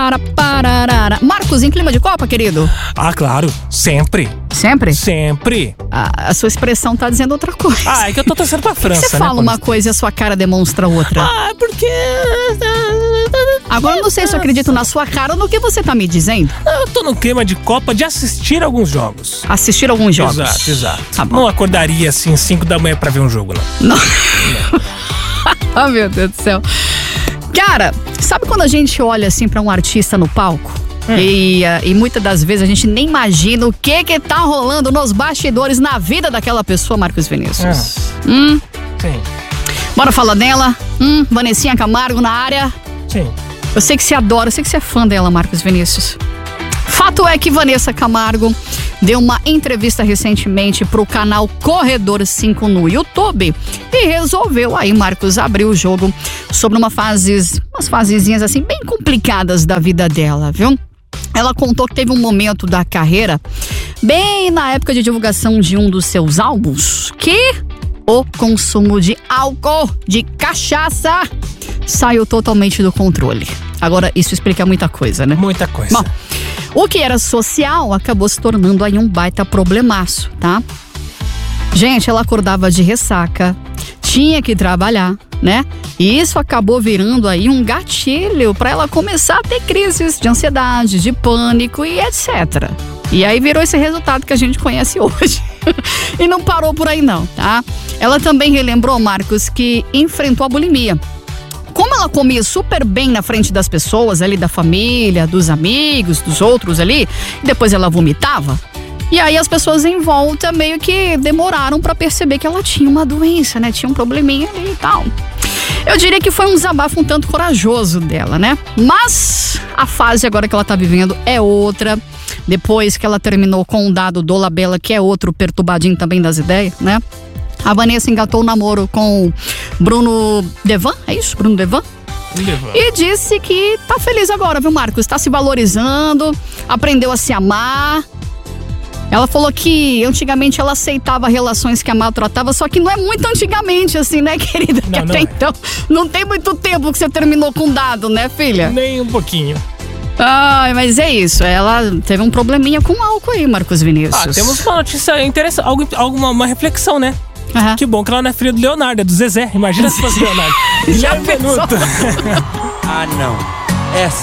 Pararara. Marcos, em clima de Copa, querido? Ah, claro. Sempre. Sempre? Sempre. A sua expressão tá dizendo outra coisa. Ah, é que eu tô torcendo pra França, Você fala uma coisa e a sua cara demonstra outra. Ah, porque... Agora eu não sei se eu acredito na sua cara ou no que você tá me dizendo. Eu tô no clima de Copa de assistir alguns jogos. Assistir alguns jogos. Exato. Tá bom. Não acordaria assim 5 da manhã pra ver um jogo, não. Ah, meu Deus do céu. Cara, sabe quando a gente olha assim pra um artista no palco? E muitas das vezes a gente nem imagina o que tá rolando nos bastidores na vida daquela pessoa, Marcos Vinícius. Sim. Bora falar dela? Vanessinha Camargo na área. Sim. Eu sei que você adora, eu sei que você é fã dela, Marcos Vinícius. Fato é que Vanessa Camargo deu uma entrevista recentemente pro canal Corredor 5 no YouTube e resolveu aí, Marcos, abrir o jogo sobre umas fasezinhas assim bem complicadas da vida dela, viu? Ela contou que teve um momento da carreira, bem na época de divulgação de um dos seus álbuns, que o consumo de álcool, de cachaça, saiu totalmente do controle. Agora, isso explica muita coisa, né? Muita coisa. Bom, o que era social acabou se tornando aí um baita problemaço, tá? Gente, ela acordava de ressaca, tinha que trabalhar, né? E isso acabou virando aí um gatilho para ela começar a ter crises de ansiedade, de pânico e etc. E aí virou esse resultado que a gente conhece hoje. E não parou por aí não, tá? Ela também relembrou, Marcos, que enfrentou a bulimia. Como ela comia super bem na frente das pessoas ali, da família, dos amigos, dos outros ali, e depois ela vomitava. E aí as pessoas em volta meio que demoraram pra perceber que ela tinha uma doença, né? Tinha um probleminha ali e tal. Eu diria que foi um desabafo um tanto corajoso dela, né? Mas a fase agora que ela tá vivendo é outra. Depois que ela terminou com o Dado Dolabella, que é outro perturbadinho também das ideias, né? A Vanessa engatou o namoro com Bruno Devan, é isso? Bruno Devan? E disse que tá feliz agora, viu, Marcos? Tá se valorizando, aprendeu a se amar. Ela falou que antigamente ela aceitava relações que a maltratava, só que não é muito antigamente assim, né, querida? Não, até então, não tem muito tempo que você terminou com o Dado, né, filha? Nem um pouquinho. Ai, mas é isso, ela teve um probleminha com álcool aí, Marcos Vinícius. Temos uma notícia interessante, uma reflexão, né? Uhum. Que bom que ela não é filha do Leonardo, é do Zezé. Imagina se fosse Leonardo. Já pensou? Ah, não.